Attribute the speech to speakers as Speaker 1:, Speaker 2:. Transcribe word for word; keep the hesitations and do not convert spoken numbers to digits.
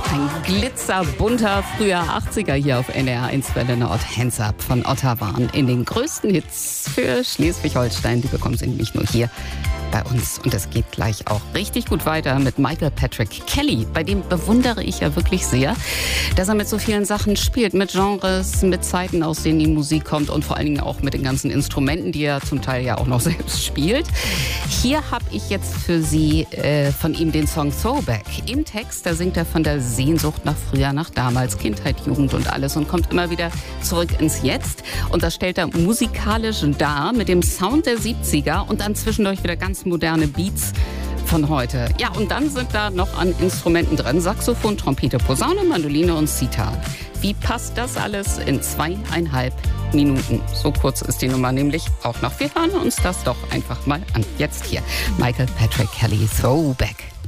Speaker 1: Ein glitzerbunter früher achtziger hier auf N D R eins Welle Nord. Hands Up von Ottawan in den größten Hits für Schleswig-Holstein. Die bekommen Sie nämlich nur hier bei uns. Und es geht gleich auch richtig gut weiter mit Michael Patrick Kelly. Bei dem bewundere ich ja wirklich sehr, dass er mit so vielen Sachen spielt. Mit Genres, mit Zeiten, aus denen die Musik kommt und vor allen Dingen auch mit den ganzen Instrumenten, die er zum Teil ja auch noch selbst spielt. Hier habe ich jetzt für Sie äh, von ihm den Song Throwback. Im Text, da singt er von der Sehnsucht nach früher, nach damals, Kindheit, Jugend und alles und kommt immer wieder zurück ins Jetzt. Und das stellt er musikalisch dar mit dem Sound der siebziger und dann zwischendurch wieder ganz moderne Beats von heute. Ja, und dann sind da noch an Instrumenten drin. Saxophon, Trompete, Posaune, Mandoline und Sitar. Wie passt das alles in zweieinhalb Minuten? So kurz ist die Nummer nämlich auch noch. Wir hören uns das doch einfach mal an. Jetzt hier Michael Patrick Kelly, Throwback.